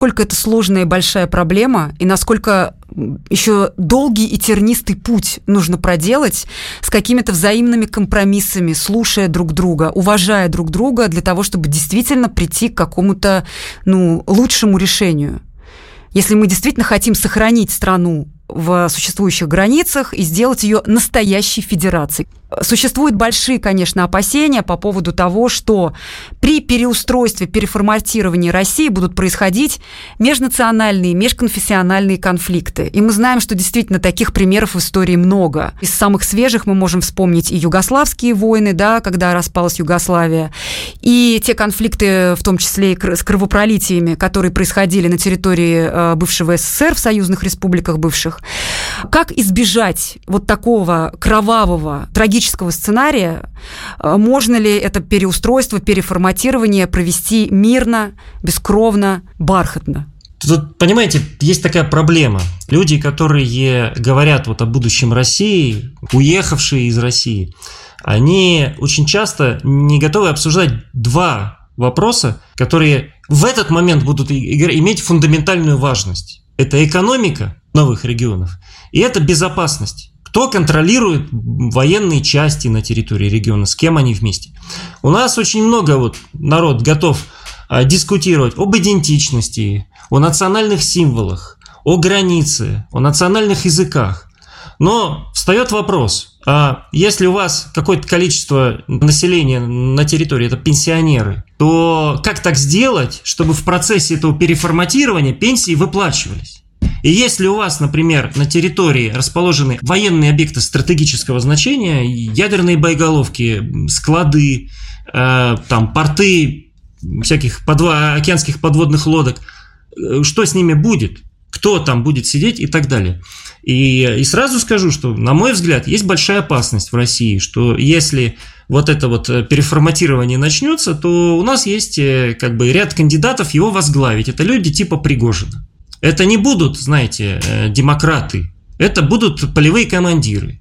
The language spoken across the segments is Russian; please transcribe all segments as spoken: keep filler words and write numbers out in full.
Насколько это сложная и большая проблема, и насколько еще долгий и тернистый путь нужно проделать с какими-то взаимными компромиссами, слушая друг друга, уважая друг друга для того, чтобы действительно прийти к какому-то, ну, лучшему решению. Если мы действительно хотим сохранить страну в существующих границах и сделать ее настоящей федерацией. Существуют большие, конечно, опасения по поводу того, что при переустройстве, переформатировании России будут происходить межнациональные, межконфессиональные конфликты. И мы знаем, что действительно таких примеров в истории много. Из самых свежих мы можем вспомнить и югославские войны, да, когда распалась Югославия, и те конфликты, в том числе и с кровопролитиями, которые происходили на территории бывшего СССР, в союзных республиках бывших. Как избежать вот такого кровавого, трагического сценария? Можно ли это переустройство, переформатирование провести мирно, бескровно, бархатно? Тут, понимаете, есть такая проблема. Люди, которые говорят вот о будущем России, уехавшие из России, они очень часто не готовы обсуждать два вопроса, которые в этот момент будут иметь фундаментальную важность. Это экономика новых регионов, и это безопасность. Кто контролирует военные части на территории региона, с кем они вместе. У нас очень много вот народ готов а, дискутировать об идентичности, о национальных символах, о границе, о национальных языках. Но встает вопрос, а если у вас какое-то количество населения на территории, это пенсионеры, то как так сделать, чтобы в процессе этого переформатирования пенсии выплачивались? И если у вас, например, на территории расположены военные объекты стратегического значения, ядерные боеголовки, склады, э, там, порты всяких подво- океанских подводных лодок, э, что с ними будет? Кто там будет сидеть и так далее. И, и сразу скажу, что, на мой взгляд, есть большая опасность в России, что если вот это вот переформатирование начнется, то у нас есть как бы ряд кандидатов его возглавить. Это люди типа Пригожина. Это не будут, знаете, демократы, это будут полевые командиры.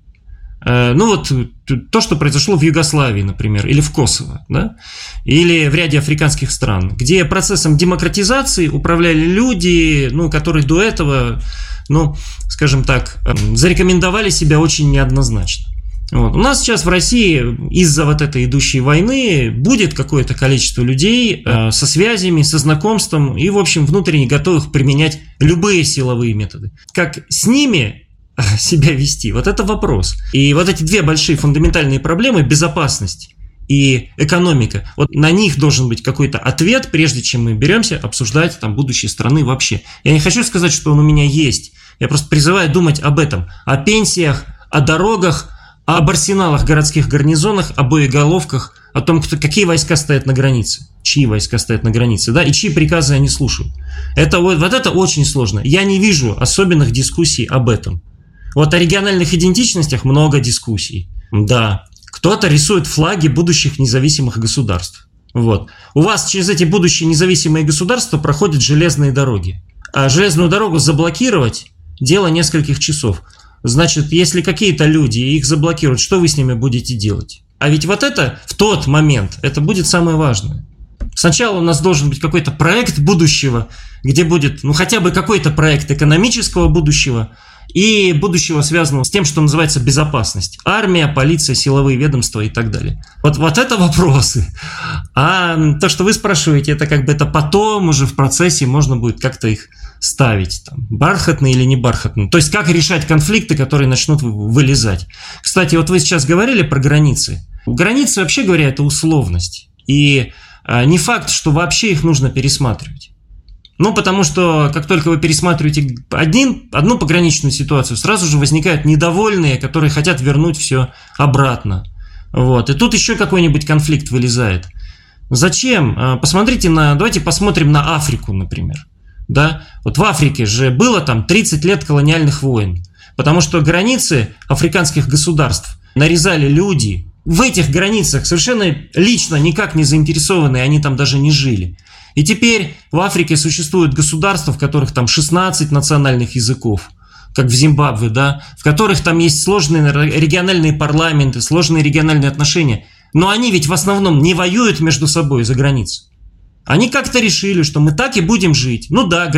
Ну вот то, что произошло в Югославии, например, или в Косово, да? Или в ряде африканских стран, где процессом демократизации управляли люди, ну, которые до этого, ну, скажем так, зарекомендовали себя очень неоднозначно. Вот. У нас сейчас в России из-за вот этой идущей войны будет какое-то количество людей э, со связями, со знакомством и, в общем, внутренне готовых применять любые силовые методы. Как с ними себя вести? Вот это вопрос. И вот эти две большие фундаментальные проблемы – безопасность и экономика. Вот на них должен быть какой-то ответ, прежде чем мы беремся обсуждать там будущее страны вообще. Я не хочу сказать, что он у меня есть. Я просто призываю думать об этом. О пенсиях, о дорогах, об арсеналах, городских гарнизонах, о боеголовках, о том, кто, какие войска стоят на границе, чьи войска стоят на границе, да, и чьи приказы они слушают. Это, вот, вот это очень сложно. Я не вижу особенных дискуссий об этом. Вот о региональных идентичностях много дискуссий. Да, кто-то рисует флаги будущих независимых государств. Вот. У вас через эти будущие независимые государства проходят железные дороги. А железную дорогу заблокировать – дело нескольких часов. Значит, если какие-то люди их заблокируют, что вы с ними будете делать? А ведь вот это в тот момент, это будет самое важное. Сначала у нас должен быть какой-то проект будущего, где будет, ну, хотя бы какой-то проект экономического будущего и будущего, связанного с тем, что называется безопасность. Армия, полиция, силовые ведомства и так далее. Вот, вот это вопросы. А то, что вы спрашиваете, это как бы это потом уже в процессе можно будет как-то их ставить, там, бархатный или не бархатный. То есть, как решать конфликты, которые начнут вылезать. Кстати, вот вы сейчас говорили про границы. Границы, вообще говоря, это условность. И а, не факт, что вообще их нужно пересматривать. Ну, потому что, как только вы пересматриваете один, одну пограничную ситуацию, сразу же возникают недовольные, которые хотят вернуть все обратно. Вот. И тут еще какой-нибудь конфликт вылезает. Зачем? Посмотрите на... Давайте посмотрим на Африку, например. Да? Вот в Африке же было там тридцать лет колониальных войн, потому что границы африканских государств нарезали люди. В этих границах совершенно лично никак не заинтересованные, они там даже не жили. И теперь в Африке существуют государства, в которых там шестнадцать национальных языков, как в Зимбабве, да, в которых там есть сложные региональные парламенты, сложные региональные отношения. Но они ведь в основном не воюют между собой за границу. Они как-то решили, что мы так и будем жить. Ну да,